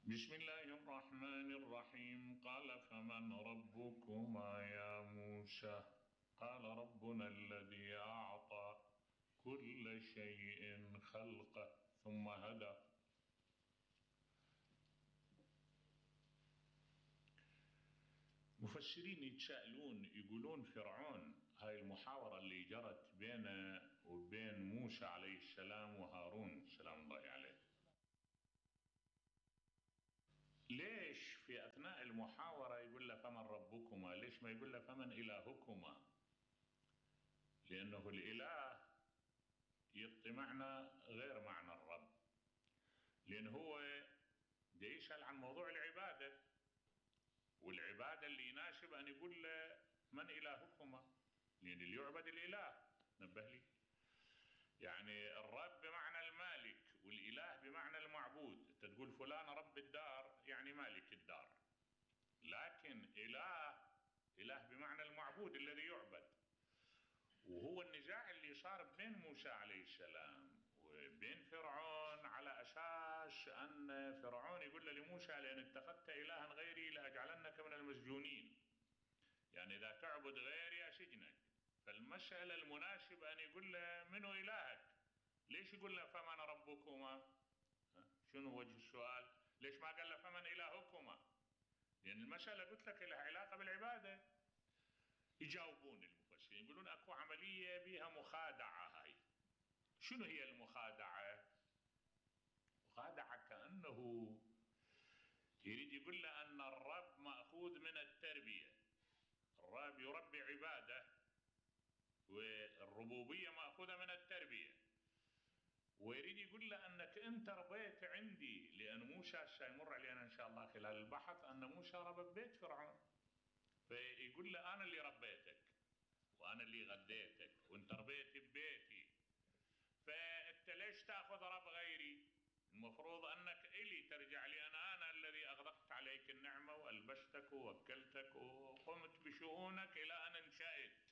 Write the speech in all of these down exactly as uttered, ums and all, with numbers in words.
بسم الله الرحمن الرحيم. قال فمن ربكما يا موسى؟ قال ربنا الذي أعطى كل شيء خلقه ثم هدى. مفسرين يتساءلون يقولون فرعون، هاي المحاورة اللي جرت بينه وبين موسى عليه السلام وهارون سلام الله عليه، ليش في أثناء المحاورة يقول له فمن ربكما؟ ليش ما يقول له فمن إلهكما؟ لأنه الإله يعطي معنى غير معنى الرب، لأن هو دا يسأل عن موضوع العبادة، والعبادة اللي يناسب أن يقول له من إلهكما، لأن اللي يعبد الإله. نبه لي، يعني الرب بمعنى المالك والإله بمعنى المعبود. أنت تقول فلان رب الدار يعني مالك الدار، لكن إله إله بمعنى المعبود الذي يعبد. وهو النزاع اللي صار بين موسى عليه السلام وبين فرعون على أساس أن فرعون يقول لموسى لأن اتخذت إلها غيري لأجعلنك من المسجونين، يعني إذا تعبد غيري أسجنك. فالمسألة المناسبة أن يقول له منو إلهك؟ ليش يقول له فمن ربكما؟ شنو وجه السؤال؟ ليش ما قال له فمن إلهكما؟ لأن المسألة قلت لك لها علاقة بالعبادة. يجاوبون المفسرين يقولون أكو عملية بها مخادعة. هاي شنو هي المخادعة؟ مخادعة كأنه يريد يقول له أن الرب مأخوذ من التربية، الرب يربي عباده والربوبية مأخوذة من التربية، ويريد يقول له أنك أنت ربيت عندي. لأن موسى سيمر علينا إن شاء الله خلال البحث أن موسى ربى ببيت فرعون، فيقول له أنا اللي ربيتك وأنا اللي غديتك وأنت ربيت ببيتي، فأنت ليش تأخذ رب غيري؟ المفروض أنك إلي ترجع لي، أنا أنا الذي أغدقت عليك النعمة وألبستك ووكلتك وقمت بشؤونك إلى أن انشأت.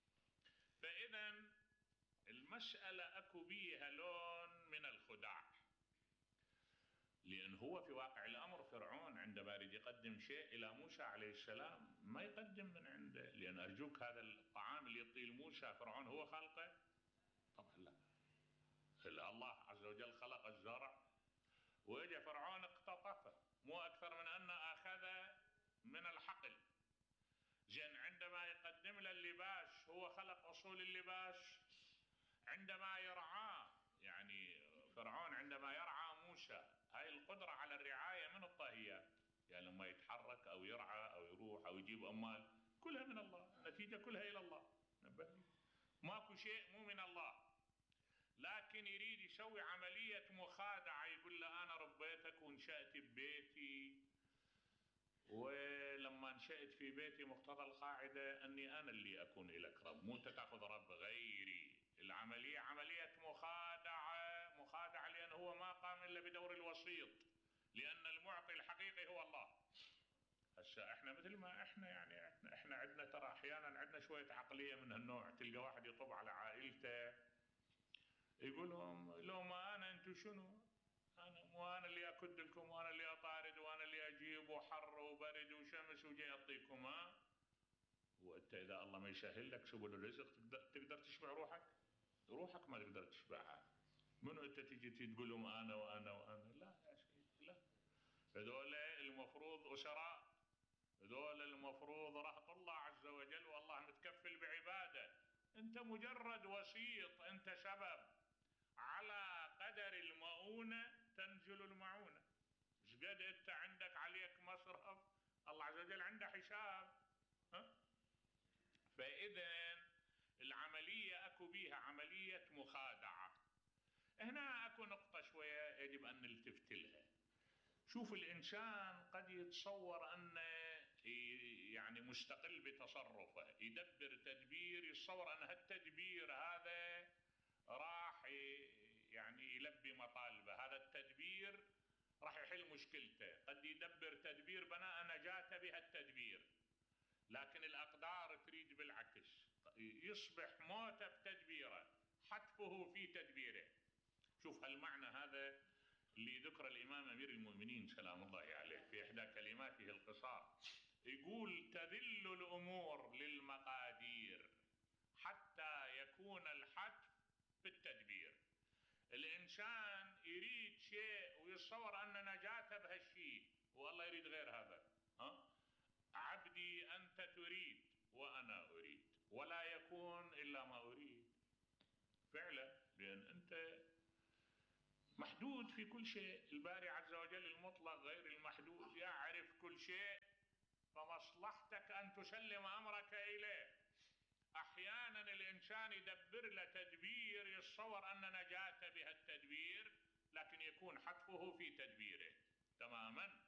فإذا المسألة أكو بيها لون من الخداع، لأن هو في واقع الأمر فرعون عندما يريد يقدم شيء إلى موسى عليه السلام ما يقدم من عنده. لأن أرجوك هذا الطعام اللي يعطيه موسى فرعون هو خلقه؟ طبعا لا. الله عز وجل خلق الزرع وإجا فرعون اقتطفه، مو أكثر من أن أخذ من الحقل. زين عندما يقدم له اللباس هو خلق أصول اللباس. عندما يرعاه، يعني فرعون عندما يرعى موسى، هاي القدرة على الرعاية من الطهيات، يعني لما يتحرك أو يرعى أو يروح أو يجيب أموال كلها من الله، النتيجة كلها إلى الله. نبه، ماكو شيء مو من الله. لكن يريد يسوي عملية مخادعة، يقول له أنا ربيتك ونشأت ببيتي، ولما نشأت في بيتي مقتضى القاعدة أني أنا اللي أكون لك رب، مو أنت تأخذ رب غيري. العملية عملية مخادعة، مخادعة لأن هو ما قام إلا بدور الوسيط، لأن المعطي الحقيقي هو الله. هسه احنا مثل ما احنا يعني احنا, احنا عندنا ترى احيانا عندنا شوية عقلية من هالنوع. تلقى واحد يطب على عائلته يقول لهم لو ما انا انتم شنو؟ انا مو انا اللي اكد لكم وانا اللي اطارد وانا اللي اجيب وحر وبرد وشمس وجاي اعطيكم؟ ها، وانت اذا الله ما يسهل لك سبل الرزق تقدر, تقدر تشبع روحك؟ روحك ما تقدر تشبعها. منو انت تجي تقول لهم انا وانا وانا؟ لا يا سيدي لا. هذول المفروض اسراء، هذول المفروض رهط الله عز وجل والله متكفل بعباده. انت مجرد وسيط، انت سبب. على قدر المؤونة تنزل المعونة. مش قد انت عندك عليك مصرف، الله عز وجل عنده حساب. ها؟ فإذا العملية أكو بيها عملية مخادعة. هنا أكو نقطة شوية يجب أن نلتفت لها. شوف، الإنسان قد يتصور أنه يعني مستقل بتصرفه، يدبر تدبير، يتصور أن هالتدبير هذا راح يعني يلبي مطالبه، هذا التدبير راح يحل مشكلته. قد يدبر تدبير بناء نجاته بها التدبير، لكن الأقدار تريد بالعكس، يصبح موته بتدبيره، حتفه في تدبيره. شوف هالمعنى هذا اللي ذكر الإمام أمير المؤمنين سلام الله عليه في إحدى كلماته القصار، يقول: تذل الأمور للمقادير حتى يكون الحتف في التدبير. الإنسان يريد شيء ويتصور أن نجاته بهالشيء، والله يريد غير هذا. ها؟ عبدي أنت تريد وأنا أريد، ولا يكون إلا ما أريد فعلا، لأن أنت محدود في كل شيء. الباري عز وجل المطلق غير المحدود يعرف كل شيء، فمصلحتك أن تسلم أمرك إليه. أحيانا الإنسان يدبر له تدبير يتصور أن نجاته بها التدبير، لكن يكون حتفه في تدبيره تماما.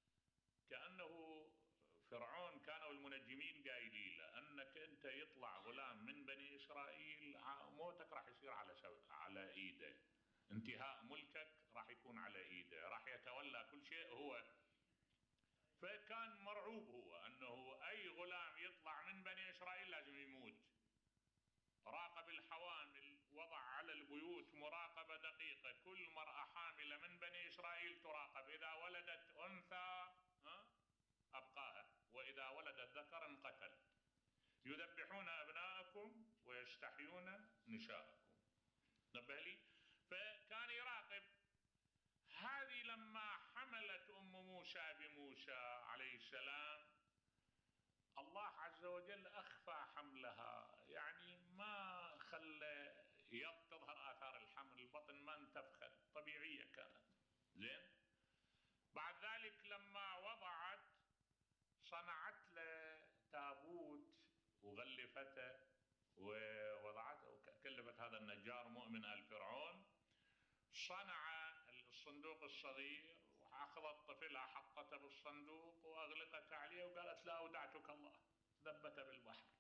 كأنه فرعون كانوا المنجمين قايلين له أنك أنت يطلع غلام من بني إسرائيل موتك راح يصير على على إيده، انتهاء ملكك راح يكون على إيده، راح يتولى كل شيء هو. فكان مرعوب هو أنه أي غلام يطلع من بني إسرائيل لازم يموت. راقب الحوامل، وضع على البيوت مراقبة دقيقة، كل مرأة حاملة من بني إسرائيل تراقب، إذا ولدت أنثى أبقاها، وإذا ولدت ذكرا قتل. يذبحون أبناءكم ويستحيون نساءكم. نبه لي. فكان يراقب. هذه لما حملت أم موسى بموسى عليه السلام، الله عز وجل أخفى حملها، يعني ما خلى تظهر آثار الحمل، البطن ما انتفخت، طبيعية كانت. زين. بعد ذلك لما وضعت صنعت له تابوت وغلفته ووضعته وكلفت هذا النجار مؤمن آل فرعون، صنع الصندوق الصغير وأخذت طفلها حطته بالصندوق وأغلقت عليه وقالت: لا أودعتك الله، ذبته بالبحر.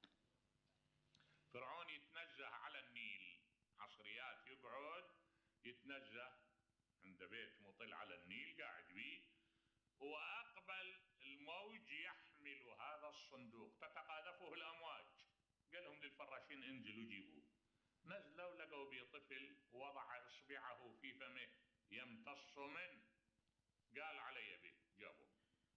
فرعون يتنزه على النيل، عصريات يقعد يتنزه عند بيت مطل على النيل قاعد بيه، وأقبل الموج يحمل هذا الصندوق، تتقاذفه الأمواج. قال لهم للفراشين: انزلوا جيبوه. نزلوا لقوا بي طفل وضع إصبعه في فمه يمتص منه، قال: علي به. جابوه.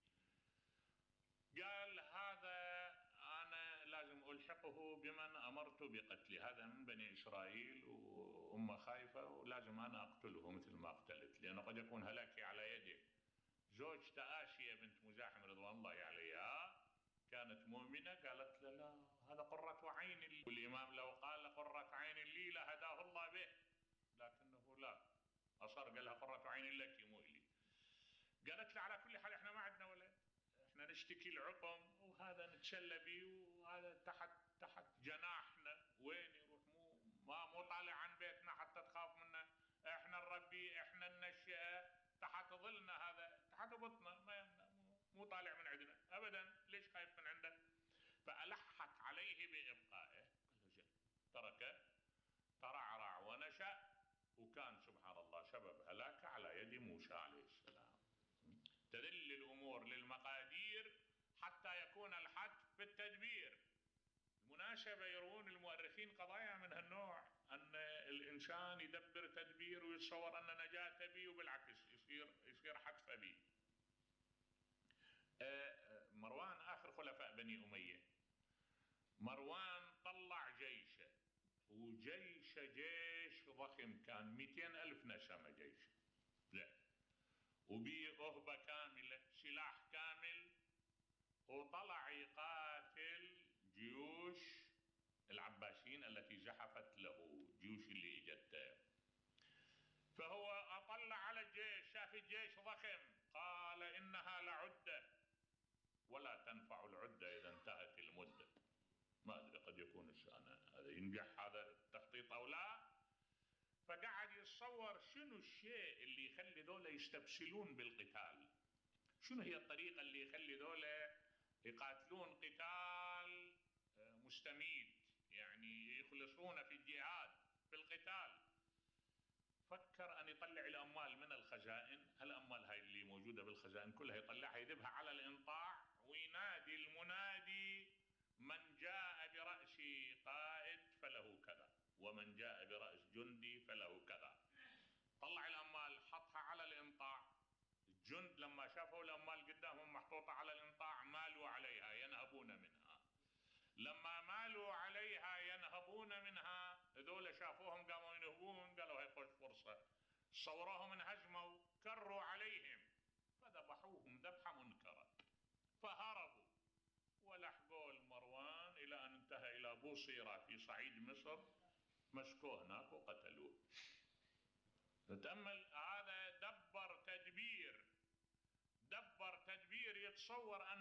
قال: هذا أنا لازم ألحقه بمن أمرت بقتله، هذا من بني إسرائيل وأمه خايفة ولازم أنا أقتله مثل ما قتلت، لأنه قد يكون هلاكي على يده. زوجته آسيا بنت مزاحم رضوان الله عليها كانت مؤمنة، قالت له: لا، هذا قرة عين لي، والإمام لو قال قرة عين لي لهداه الله به، لكنه لا، أصر قال لها قرة عين لك مو لي. قالت له: على كل حال احنا ما عندنا ولد، احنا نشتكي العقم وهذا نتسلى به وهذا تحت تحت جناحنا، وين يروح؟ مو ما مو طالع عن بيتنا حتى تخاف منه، احنا نربيه، احنا ننشئه تحت ظلنا، هذا تحت بطنا، ما مو طالع من عندنا ابدا، ليش خايف من عنده؟ فألحت عليه بإبقائه، قال له: زين. تركه، ترعرع ونشأ، وكان سبحان الله سبب هلاكه على يد موسى عليه السلام. تذل الأمور للمقادير حتى يكون الحتف في التدبير. المناسبة يروون المؤرخين قضايا من هالنوع، أن الإنسان يدبر تدبير ويتصور أن نجاته به، وبالعكس يصير يصير حتف به. مروان آخر خلفاء بني أمية، مروان طلع جيشه، وجيش جيش ضخم كان مئتين ألف نسمة جيش، لا، وبيه أهبة كاملة، سلاح كامل، وطلع يقاتل جيوش العباسيين التي زحفت له، جيوش اللي اجته. فهو أطلع على الجيش، شاف الجيش ضخم، قال: إنها لعدة ولا تنفع العدة إذا انتهت المدة. ما أدري، قد يكون السنة هذا ينجح هذا التخطيط أو لا. فقعد يتصور شنو الشيء اللي يخلي دولة يستبسلون بالقتال، شنو هي الطريقة اللي يخلي دولة يقاتلون قتال مستميت، يعني يخلصون في الجهاد في القتال. فكر أن يطلع الأموال من الخزائن، الأموال هاي اللي موجودة بالخزائن كلها يطلعها يذبها على الإنطاع، وينادي المنادي: من جاء برأس قائد فله كذا، ومن جاء برأس جندي فله كذا. طلع الأموال حطها على لما مالوا عليها ينهبون منها، هذول شافوهم قاموا ينهبون، قالوا هي خوش فرصة، صوروهم انهزموا، كروا عليهم فذبحوهم ذبحة منكرة، فهربوا ولحقوا المروان إلى أن انتهى إلى بوصيرة في صعيد مصر، مسكوه هناك وقتلوه. تتأمل، هذا دبر تدبير دبر تدبير يتصور أن